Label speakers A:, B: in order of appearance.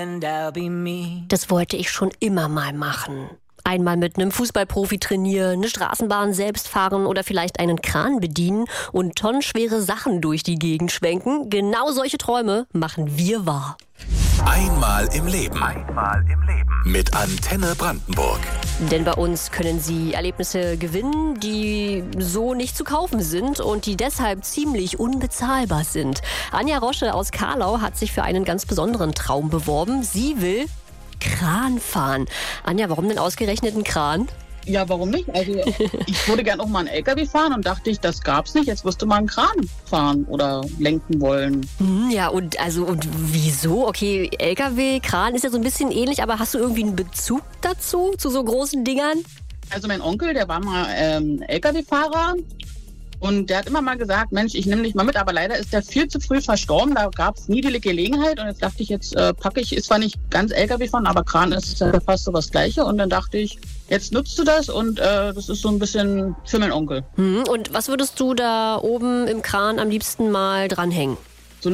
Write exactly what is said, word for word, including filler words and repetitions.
A: Das wollte ich schon immer mal machen. Einmal mit einem Fußballprofi trainieren, eine Straßenbahn selbst fahren oder vielleicht einen Kran bedienen und tonnenschwere Sachen durch die Gegend schwenken. Genau solche Träume machen wir wahr.
B: Einmal im Leben. Einmal im Leben. Mit Antenne Brandenburg.
A: Denn bei uns können Sie Erlebnisse gewinnen, die so nicht zu kaufen sind und die deshalb ziemlich unbezahlbar sind. Anja Rosche aus Karlau hat sich für einen ganz besonderen Traum beworben. Sie will Kran fahren. Anja, warum denn ausgerechnet einen Kran?
C: Ja, warum nicht? Also ich würde gern auch mal einen L K W fahren und dachte ich, das gab's nicht. Jetzt wirst du mal einen Kran fahren oder lenken wollen.
A: Hm, ja, und also und wieso? Okay, L K W, Kran ist ja so ein bisschen ähnlich, aber hast du irgendwie einen Bezug dazu, zu so großen Dingern?
C: Also mein Onkel, der war mal ähm, L K W-Fahrer. Und der hat immer mal gesagt, Mensch, ich nehme dich mal mit, aber leider ist der viel zu früh verstorben. Da gab es nie die Gelegenheit. Und jetzt dachte ich, jetzt äh, packe ich, ist zwar nicht ganz L K W fahren, aber Kran ist ja fast so was Gleiche. Und dann dachte ich, jetzt nutzt du das und äh, das ist so ein bisschen für meinen Onkel.
A: Hm, und was würdest du da oben im Kran am liebsten mal dranhängen?